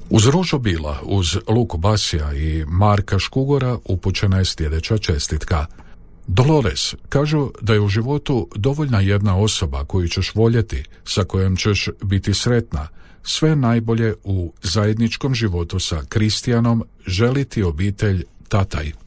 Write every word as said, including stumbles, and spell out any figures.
Uz Ružo Bila, uz Luku Basija i Marka Škugora upućena je sljedeća čestitka. Dolores, kažu da je u životu dovoljna jedna osoba koju ćeš voljeti, sa kojom ćeš biti sretna. Sve najbolje u zajedničkom životu sa Kristijanom, želi ti obitelj Tataj.